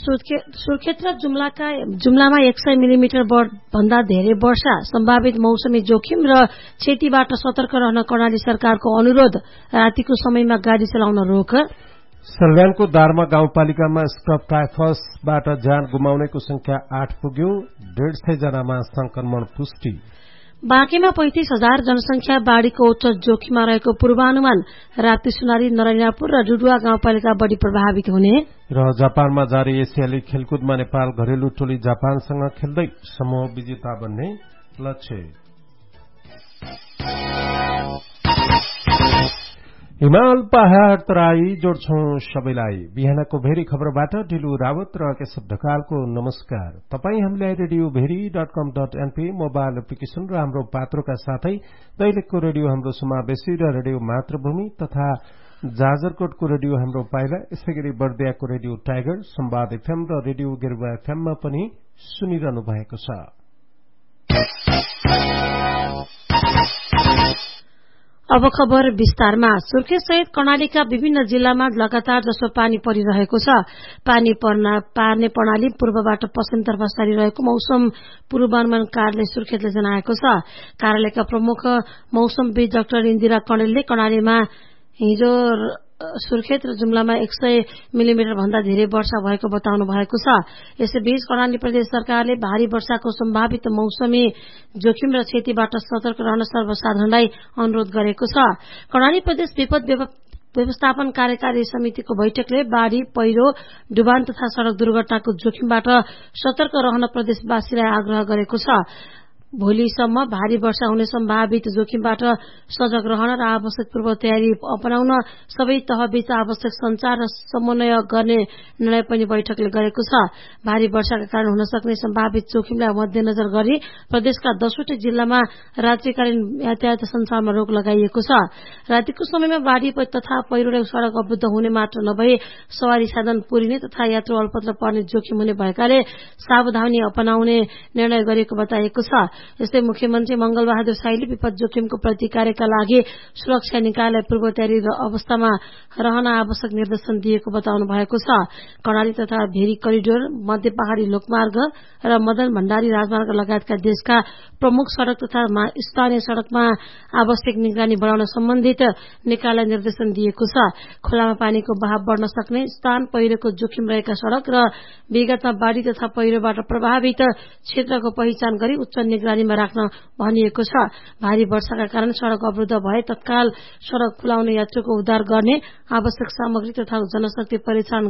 सुर्खेत र जुम्लामा 100 मिलिमिटर भन्दा धेरै वर्षा, सम्भावित मौसमी जोखिम र क्षतिबाट सतर्क रहन कर्णाली सरकारको अनुरोध। रातिको समयमा गाड़ी चलाउन रोक। सल्यानको दारमा गाउँपालिकामा स्क्रब टाइफसबाट ज्यान गुमाउनेको संख्या 8 पुग्यो। 150 जनामा संक्रमण पुष्टि। बाँकेमा 35,000 जनसंख्या बाढ़ीको उच्च जोखिममा रहेको पूर्वानुमान। राप्ती, सुनारी, नरैनापुर र डुडुवा गाउँपालिका बढ़ी प्रभावित हुने। र जापानमा जारी एसियाली खेलकुदमा नेपाल घरेलु टोली जापानसँग खेल्दै समूह विजेता बन्ने लक्ष्य। हिमाल पहाड़ तराई जोड्छौं सबैलाई। बिहानको भेरी खबरबाट ढिलु रावत र केशव ढकालको नमस्कार। तपाई हामीलाई रेडियोभेरी.com.np मोबाइल एप्लिकेशन र हाम्रो पात्रोका साथै दैलेखको रेडियो हाम्रो समावेशी र रेडियो मातृभूमि तथा जाजरकोटको रेडियो हाम्रो पाइला, यसैगरी बर्दियाको रेडियो टाइगर, संवाद एफएम र रेडियो गेरुवा एफएममा पनि सुनिरहनु भएको छ। अब खबर विस्तारमा। सुर्खेत सहित कर्णालीका विभिन्न जिल्लामा लगातार जसो पानी परिरहेको छ। पानी पार्ने प्रणाली पूर्वबाट पश्चिमतर्फ सरिरहेको मौसम पूर्वानुमान कार्यालय सुर्खेतले जनाएको छ। कार्यालयका प्रमुख मौसमविद डाक्टर इन्दिरा कणेलले कर्णालीमा हिजो सुर्खेत र जुम्लामा 100 मिलिमिटर भन्दा धेरै वर्षा भएको बताउनु भएको छ। यसैबीच कर्णाली प्रदेश सरकारले भारी वर्षाको सम्भावित मौसमी जोखिम र क्षतिबाट सतर्क रहन सर्वसाधारणलाई अनुरोध गरेको छ। कर्णाली प्रदेश विपद व्यवस्थापन कार्यकारी समितिको बैठकले बाढ़ी, पहिरो, डुबान तथा सड़क दुर्घटनाको जोखिमबाट सतर्क रहन प्रदेशवासीलाई आग्रह गरेको छ। भोलिसम्म भारी वर्षा हुने सम्भावित जोखिमबाट सजग रहन र आवश्यक पूर्व तयारी अपनाउन सबै तहबीच आवश्यक संचार र समन्वय गर्ने निर्णय पनि बैठकले गरेको छ। भारी वर्षाका कारण हुन सक्ने सम्भावित जोखिमलाई मध्यनजर गरी प्रदेशका 10वटै जिल्लामा रात्रिकालीन यातायात सञ्चारमा रोक लगाइएको छ। रातिको समयमा बाढ़ी तथा पहिरोले सड़क अवरुद्ध हुने मात्र नभई सवारी साधन पुरिने तथा यात्रु अल्पत्र पर्ने जोखिम हुने भएकाले सावधानी अपनाउने निर्णय गरिएको बताइएको छ। यस्तै मुख्यमन्त्री मंगलबहादुर शाहीले विपद जोखिमको प्रतिकारका लागि सुरक्षा निकायलाई पूर्व तयारी अवस्थामा रहन आवश्यक निर्देशन दिएको बताउनु भएको छ। कर्णाली तथा भेरी करिडोर, मध्य पहाड़ी लोकमार्ग र मदन भण्डारी राजमार्ग लगायतका देशका प्रमुख सड़क तथा स्थानीय सड़कमा आवश्यक निगरानी बढ़ाउन सम्बन्धित निकायलाई निर्देशन दिएको छ। खोलामा पानीको बहाव बढ़न सक्ने स्थान, पहिरोको जोखिम रहेका सड़क र विगतमा बाढ़ी तथा पहिरोबाट प्रभावित क्षेत्रको पहिचान गरी उच्च निगरानीमा राख्न भनिएको छ। भारी वर्षाका कारण सड़क अवरुद्ध भए तत्काल सड़क खुलाउने, यात्रुको उद्धार गर्ने, आवश्यक सामग्री तथा जनशक्ति परिचालन